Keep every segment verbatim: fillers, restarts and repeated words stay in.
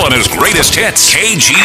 Montana's greatest hits, K G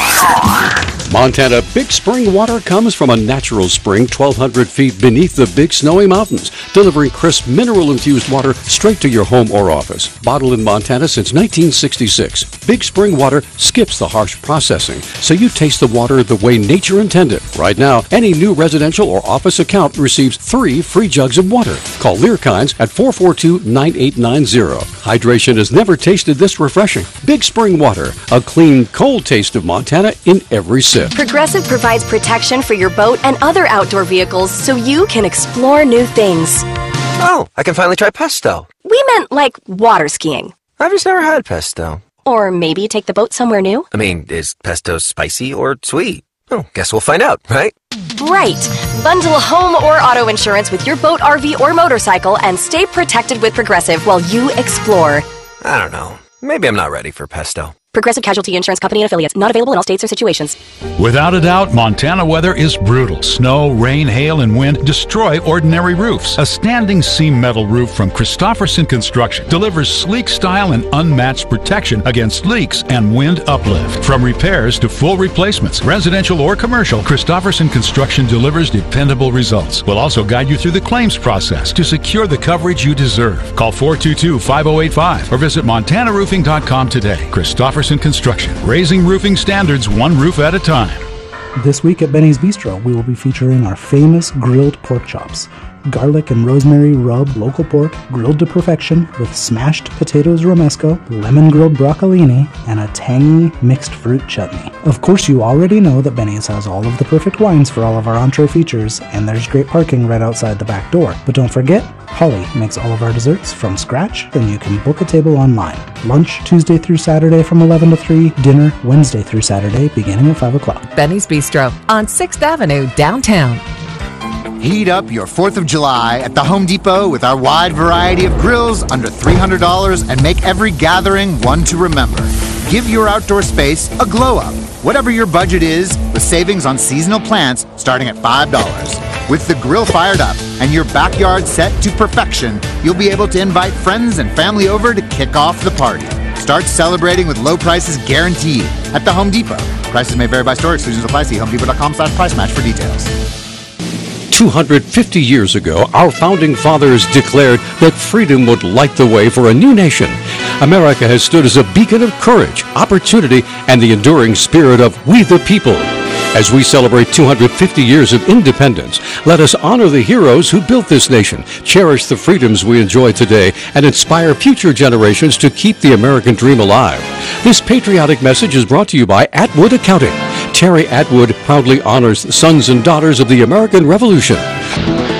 R. Montana Big Spring water comes from a natural spring twelve hundred feet beneath the Big Snowy Mountains, delivering crisp mineral-infused water straight to your home or office. Bottled in Montana since nineteen sixty-six, Big Spring water skips the harsh processing, so you taste the water the way nature intended. Right now, any new residential or office account receives three free jugs of water. Call Learkines at four four two, nine eight nine zero. Hydration has never tasted this refreshing. Big Spring water, a clean, cold taste of Montana in every sip. Progressive provides protection for your boat and other outdoor vehicles so you can explore new things. Oh, I can finally try pesto. We meant like water skiing. I've just never had pesto. Or maybe take the boat somewhere new. I mean, is pesto spicy or sweet? Oh, guess we'll find out, right? Right. Bundle home or auto insurance with your boat, R V, or motorcycle and stay protected with Progressive while you explore. I don't know. Maybe I'm not ready for pesto. Progressive Casualty Insurance Company and Affiliates. Not available in all states or situations. Without a doubt, Montana weather is brutal. Snow, rain, hail, and wind destroy ordinary roofs. A standing seam metal roof from Christofferson Construction delivers sleek style and unmatched protection against leaks and wind uplift. From repairs to full replacements, residential or commercial, Christofferson Construction delivers dependable results. We'll also guide you through the claims process to secure the coverage you deserve. Call four two two, five oh eight five or visit montana roofing dot com today. Christofferson Construction, raising roofing standards one roof at a time. This week at Benny's Bistro, we will be featuring our famous grilled pork chops. Garlic and rosemary rub local pork, grilled to perfection with smashed potatoes romesco, lemon grilled broccolini, and a tangy mixed fruit chutney. Of course, you already know that Benny's has all of the perfect wines for all of our entree features, and there's great parking right outside the back door. But don't forget, Holly makes all of our desserts from scratch, then you can book a table online. Lunch Tuesday through Saturday from eleven to three, dinner Wednesday through Saturday beginning at five o'clock. Benny's Bistro on sixth Avenue, downtown. Heat up your fourth of July at the Home Depot with our wide variety of grills under three hundred dollars and make every gathering one to remember. Give your outdoor space a glow up, whatever your budget is, with savings on seasonal plants starting at five dollars. With the grill fired up and your backyard set to perfection, you'll be able to invite friends and family over to kick off the party. Start celebrating with low prices guaranteed at the Home Depot. Prices may vary by store. Exclusions apply. See home depot dot com slash price match for details. two hundred fifty years ago, our founding fathers declared that freedom would light the way for a new nation. America has stood as a beacon of courage, opportunity, and the enduring spirit of we the people. As we celebrate two hundred fifty years of independence, let us honor the heroes who built this nation, cherish the freedoms we enjoy today, and inspire future generations to keep the American dream alive. This patriotic message is brought to you by Atwood Accounting. Terry Atwood proudly honors the sons and daughters of the American Revolution.